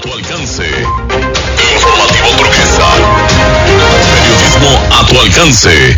tu alcance. Informativo Turquesa. Periodismo a tu alcance.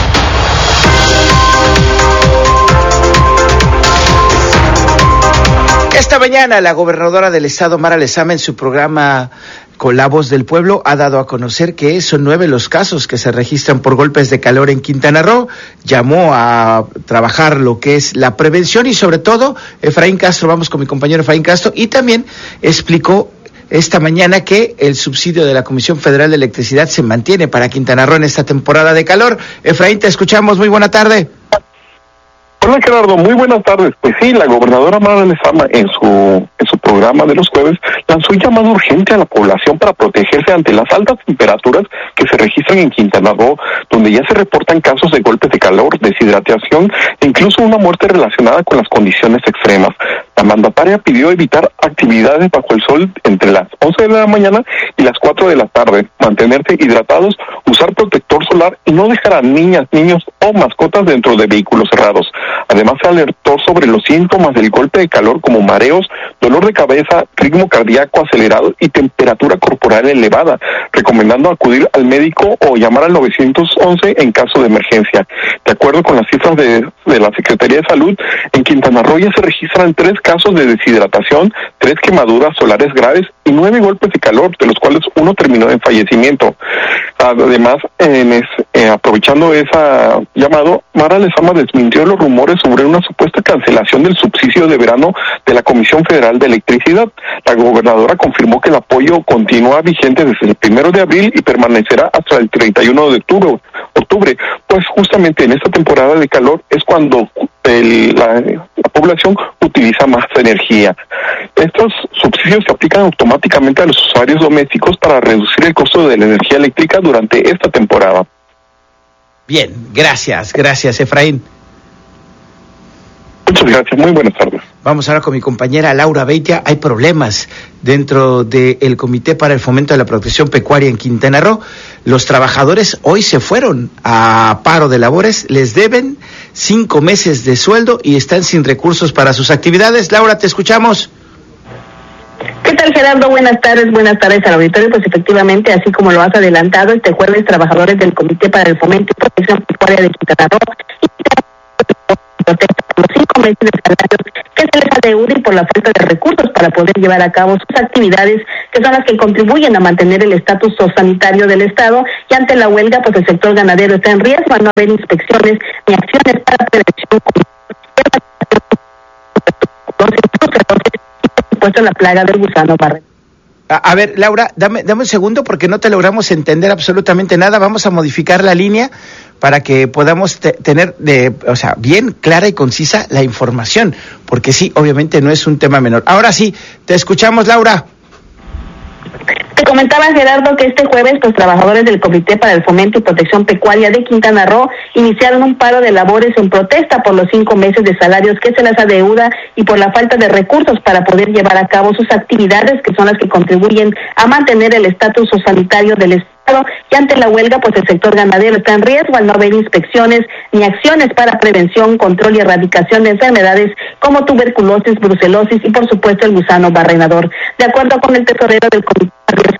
Esta mañana la gobernadora del estado, Mara Lezama, en su programa Con la Voz del Pueblo, ha dado a conocer que son 9 los casos que se registran por golpes de calor en Quintana Roo. Llamó a trabajar lo que es la prevención y sobre todo, Efraín Castro, vamos con mi compañero Efraín Castro, y también explicó esta mañana que el subsidio de la Comisión Federal de Electricidad se mantiene para Quintana Roo en esta temporada de calor. Efraín, te escuchamos, muy buena tarde. Hola Gerardo, muy buenas tardes. Pues sí, la gobernadora Mara Lezama en su programa de los jueves lanzó un llamado urgente a la población para protegerse ante las altas temperaturas que se registran en Quintana Roo, donde ya se reportan casos de golpes de calor, deshidratación e incluso una muerte relacionada con las condiciones extremas. La mandataria pidió evitar actividades bajo el sol entre las 11 de la mañana y las 4 de la tarde, mantenerse hidratados, usar protector solar y no dejar a niñas, niños o mascotas dentro de vehículos cerrados. Además, se alertó sobre los síntomas del golpe de calor como mareos, dolor de cabeza, ritmo cardíaco acelerado y temperatura corporal elevada, recomendando acudir al médico o llamar al 911 en caso de emergencia. De acuerdo con las cifras de la Secretaría de Salud, en Quintana Roo ya se registran 3 casos de deshidratación, 3 quemaduras solares graves y 9 golpes de calor, de los cuales uno terminó en fallecimiento. Además, aprovechando esa llamado, Mara Lezama desmintió los rumores sobre una supuesta cancelación del subsidio de verano de la Comisión Federal de Electricidad. La gobernadora confirmó que el apoyo continúa vigente desde el 1 de abril y permanecerá hasta el 31 de octubre, pues justamente en esta temporada de calor es cuando la población utiliza más energía. Estos subsidios se aplican automáticamente a los usuarios domésticos para reducir el costo de la energía eléctrica durante esta temporada. Bien, gracias Efraín. Muchas gracias, muy buenas tardes. Vamos ahora con mi compañera Laura Beitia. Hay problemas dentro del Comité para el Fomento de la Protección Pecuaria en Quintana Roo. Los trabajadores hoy se fueron a paro de labores, les deben 5 meses de sueldo y están sin recursos para sus actividades. Laura, te escuchamos. ¿Qué tal, Gerardo? Buenas tardes al auditorio. Pues efectivamente, así como lo has adelantado, este jueves trabajadores del Comité para el Fomento y Protección Pecuaria de Quintana Roo protesta por los 5 meses de salarios que se les adeuda y por la falta de recursos para poder llevar a cabo sus actividades, que son las que contribuyen a mantener el estatus sanitario del Estado. Y ante la huelga, pues el sector ganadero está en riesgo al no haber inspecciones ni acciones para prevención puesto la plaga del gusano barreno. A ver, Laura, dame un segundo porque no te logramos entender absolutamente nada. Vamos a modificar la línea para que podamos tener bien clara y concisa la información, porque sí, obviamente no es un tema menor. Ahora sí, te escuchamos, Laura. Te comentaba, Gerardo, que este jueves los trabajadores del Comité para el Fomento y Protección Pecuaria de Quintana Roo iniciaron un paro de labores en protesta por los 5 meses de salarios que se les adeuda y por la falta de recursos para poder llevar a cabo sus actividades, que son las que contribuyen a mantener el estatus sanitario del Estado. Y ante la huelga, pues el sector ganadero está en riesgo al no haber inspecciones ni acciones para prevención, control y erradicación de enfermedades como tuberculosis, brucelosis y por supuesto el gusano barrenador. De acuerdo con el tesorero del Comité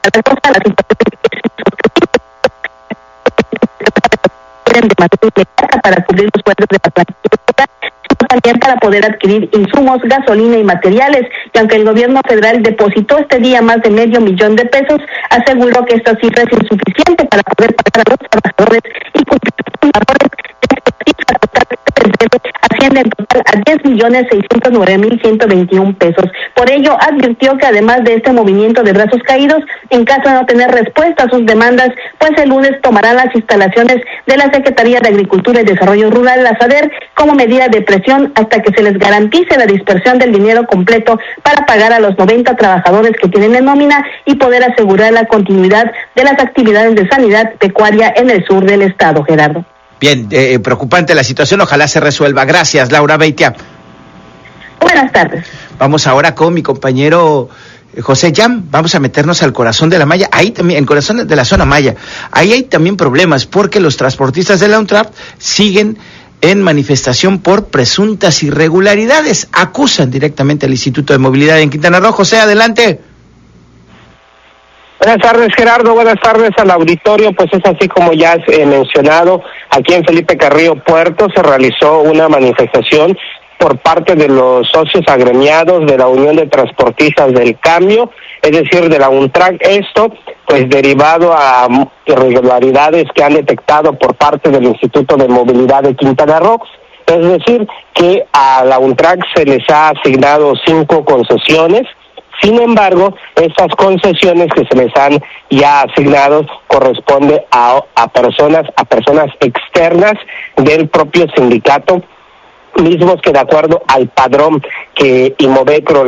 para cubrir los sueldos de la plantilla, también para poder adquirir insumos, gasolina y materiales, y aunque el gobierno federal depositó este día más de $500,000 pesos, aseguró que esta cifra es insuficiente para poder pagar a los trabajadores y cumplir sus labores. Esta cifra total asciende en total a $10,609,121 pesos. Por ello, advirtió que además de este movimiento de brazos caídos, en caso de no tener respuesta a sus demandas, pues el lunes tomarán las instalaciones de la Secretaría de Agricultura y Desarrollo Rural, la SADER, como medida de presión hasta que se les garantice la dispersión del dinero completo para pagar a los 90 trabajadores que tienen en nómina y poder asegurar la continuidad de las actividades de sanidad pecuaria en el sur del estado, Gerardo. Bien, preocupante la situación, ojalá se resuelva. Gracias, Laura Beitia. Buenas tardes. Vamos ahora con mi compañero José Yam, vamos a meternos al corazón de la Maya, ahí también, el corazón de la zona Maya. Ahí hay también problemas porque los transportistas de la UNTRAP siguen en manifestación por presuntas irregularidades. Acusan directamente al Instituto de Movilidad en Quintana Roo. José, adelante. Buenas tardes, Gerardo. Buenas tardes al auditorio. Pues es así como ya has mencionado, aquí en Felipe Carrillo Puerto se realizó una manifestación por parte de los socios agremiados de la Unión de Transportistas del Cambio, es decir, de la UNTRAC. Esto, pues derivado a irregularidades que han detectado por parte del Instituto de Movilidad de Quintana Roo. Es decir, que a la UNTRAC se les ha asignado 5 concesiones. Sin embargo, estas concesiones que se les han ya asignado corresponde a personas externas del propio sindicato, mismos que de acuerdo al padrón que Imovecro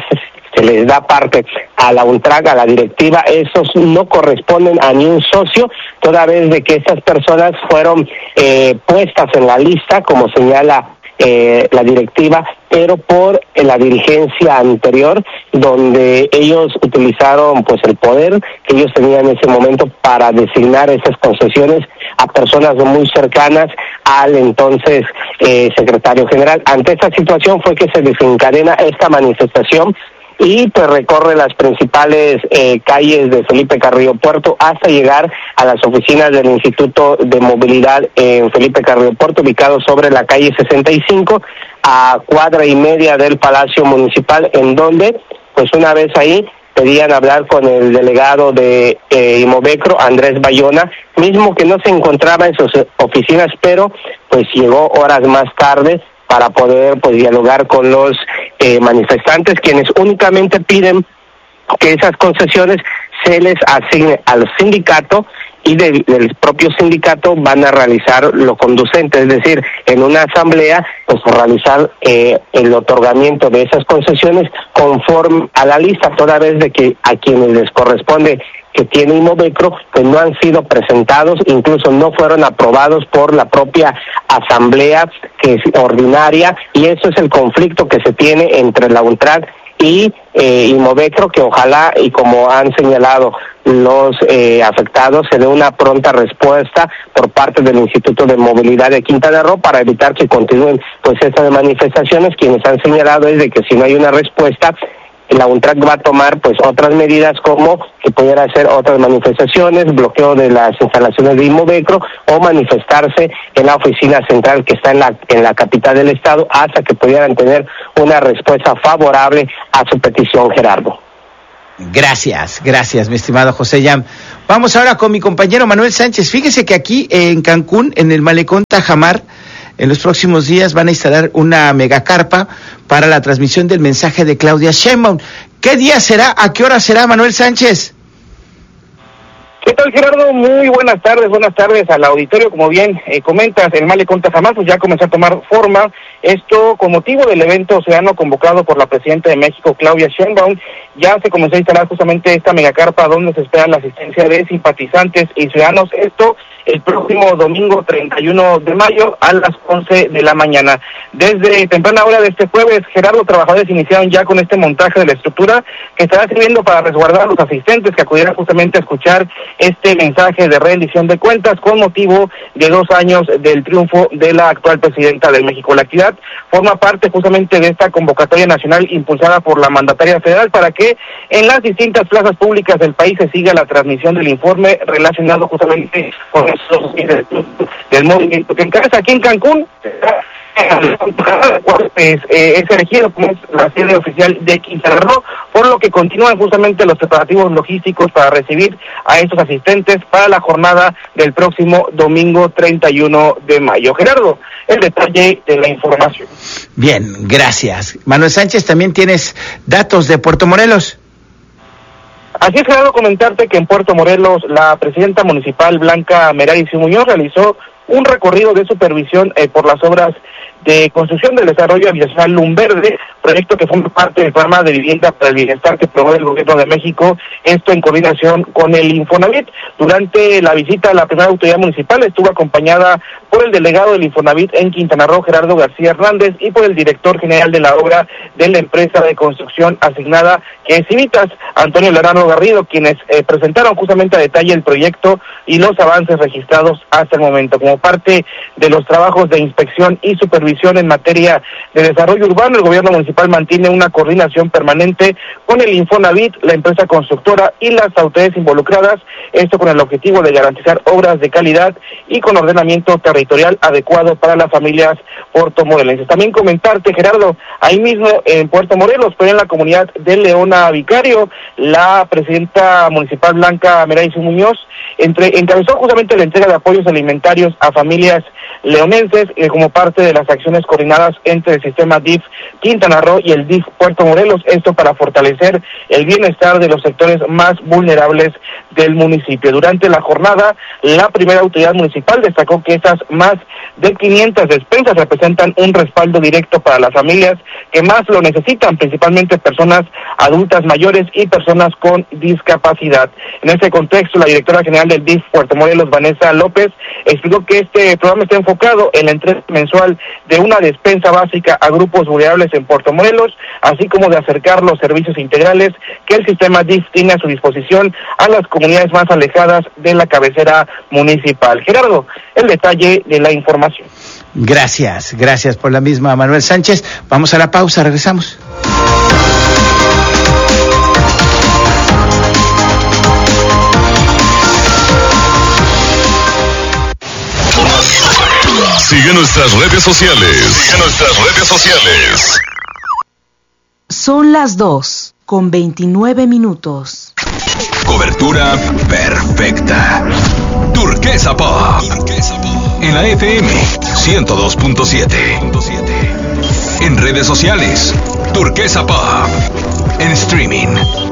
se les da parte a la UNTRAC, a la directiva, esos no corresponden a ni un socio, toda vez de que estas personas fueron puestas en la lista, como señala la directiva, pero por la dirigencia anterior, donde ellos utilizaron pues el poder que ellos tenían en ese momento para designar esas concesiones a personas muy cercanas al entonces secretario general. Ante esta situación fue que se desencadena esta manifestación y pues recorre las principales calles de Felipe Carrillo Puerto hasta llegar a las oficinas del Instituto de Movilidad en Felipe Carrillo Puerto, ubicado sobre la calle 65, a cuadra y media del Palacio Municipal, en donde pues una vez ahí pedían hablar con el delegado de Imovecro, Andrés Bayona, mismo que no se encontraba en sus oficinas, pero pues llegó horas más tarde para poder pues dialogar con los manifestantes, quienes únicamente piden que esas concesiones se les asigne al sindicato y del propio sindicato van a realizar lo conducente, es decir, en una asamblea pues realizar el otorgamiento de esas concesiones conforme a la lista, toda vez de que a quienes les corresponde que tiene Imovecro, pues no han sido presentados, incluso no fueron aprobados por la propia asamblea que es ordinaria, y eso es el conflicto que se tiene entre la UNTRAC y Imovecro, que ojalá, y como han señalado los afectados, se dé una pronta respuesta por parte del Instituto de Movilidad de Quintana Roo para evitar que continúen pues estas manifestaciones. Quienes han señalado es de que si no hay una respuesta, la UNTRAC va a tomar pues otras medidas, como que pudiera hacer otras manifestaciones, bloqueo de las instalaciones de Imovecro o manifestarse en la oficina central que está en la capital del estado hasta que pudieran tener una respuesta favorable a su petición, Gerardo. Gracias, mi estimado José Yam. Vamos ahora con mi compañero Manuel Sánchez. Fíjese que aquí en Cancún, en el malecón Tajamar, en los próximos días van a instalar una megacarpa para la transmisión del mensaje de Claudia Sheinbaum. ¿Qué día será? ¿A qué hora será, Manuel Sánchez? ¿Qué tal, Gerardo? Muy buenas tardes al auditorio. Como bien comentas, el malecón Tajamar pues ya comenzó a tomar forma, esto con motivo del evento ciudadano convocado por la presidenta de México, Claudia Sheinbaum. Ya se comenzó a instalar justamente esta megacarpa donde se espera la asistencia de simpatizantes y ciudadanos, esto el próximo domingo 31 de mayo a las 11 de la mañana. Desde temprana hora de este jueves, Gerardo, trabajadores iniciaron ya con este montaje de la estructura que estará sirviendo para resguardar a los asistentes que acudieran justamente a escuchar este mensaje de rendición de cuentas con motivo de 2 años del triunfo de la actual presidenta de México. La actividad forma parte justamente de esta convocatoria nacional impulsada por la mandataria federal para que en las distintas plazas públicas del país se siga la transmisión del informe relacionado justamente con esos del movimiento que encabeza aquí en Cancún. Es elegido como es la sede oficial de Quintana Roo, por lo que continúan justamente los preparativos logísticos para recibir a estos asistentes para la jornada del próximo domingo 31 de mayo. Gerardo, el detalle de la información. Bien, gracias. Manuel Sánchez, también tienes datos de Puerto Morelos. Así es, Gerardo, comentarte que en Puerto Morelos la presidenta municipal Blanca Merari Muñoz realizó un recorrido de supervisión por las obras de construcción del desarrollo habitacional Lumberde, proyecto que forma parte del programa de vivienda para el bienestar que promueve el gobierno de México, esto en coordinación con el Infonavit. Durante la visita, la primera autoridad municipal estuvo acompañada por el delegado del Infonavit en Quintana Roo, Gerardo García Hernández, y por el director general de la obra de la empresa de construcción asignada, que es Civitas, Antonio Lerano Garrido, quienes presentaron justamente a detalle el proyecto y los avances registrados hasta el momento. Como parte de los trabajos de inspección y supervisión en materia de desarrollo urbano, el gobierno municipal municipal mantiene una coordinación permanente con el Infonavit, la empresa constructora y las autoridades involucradas, esto con el objetivo de garantizar obras de calidad y con ordenamiento territorial adecuado para las familias puertomorelenses. También comentarte, Gerardo, ahí mismo en Puerto Morelos, pero en la comunidad de Leona Vicario, la presidenta municipal Blanca Meraizu Muñoz encabezó justamente la entrega de apoyos alimentarios a familias leonenses como parte de las acciones coordinadas entre el sistema DIF Quintana Roo y el DIF Puerto Morelos, esto para fortalecer el bienestar de los sectores más vulnerables del municipio. Durante la jornada, la primera autoridad municipal destacó que esas más de 500 despensas representan un respaldo directo para las familias que más lo necesitan, principalmente personas adultas mayores y personas con discapacidad. En ese contexto, la directora general del DIF Puerto Morelos, Vanessa López, explicó que este programa está enfocado en la entrega mensual de una despensa básica a grupos vulnerables en Puerto Morelos, así como de acercar los servicios integrales que el sistema DIF tiene a su disposición a las comunidades más alejadas de la cabecera municipal. Gerardo, el detalle de la información. Gracias por la misma, Manuel Sánchez. Vamos a la pausa, regresamos. Sigue nuestras redes sociales. Son las 2:29. Cobertura perfecta. Turquesa Pop. En la FM 102.7. En redes sociales, Turquesa Pop. En streaming,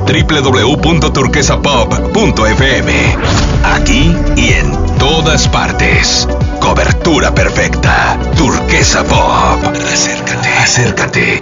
www.turquesapop.fm. Aquí y en todas partes. Cobertura perfecta. Turquesa Pop. Acércate.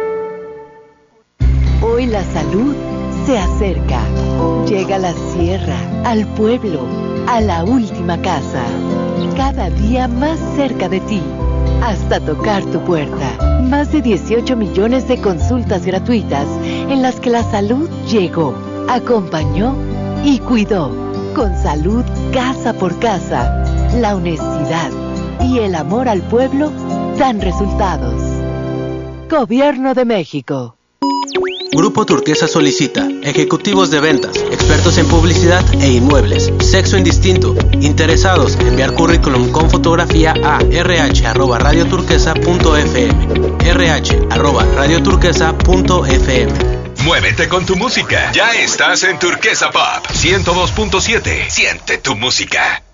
Hoy la salud se acerca. Llega a la sierra, al pueblo, a la última casa. Cada día más cerca de ti. Hasta tocar tu puerta. Más de 18 millones de consultas gratuitas en las que la salud llegó, acompañó y cuidó. Con salud casa por casa, la honestidad y el amor al pueblo dan resultados. Gobierno de México. Grupo Turquesa solicita ejecutivos de ventas, expertos en publicidad e inmuebles, sexo indistinto, interesados en enviar currículum con fotografía a rh@radioturquesa.fm, rh@radioturquesa.fm. Muévete con tu música. Ya estás en Turquesa Pop 102.7. Siente tu música.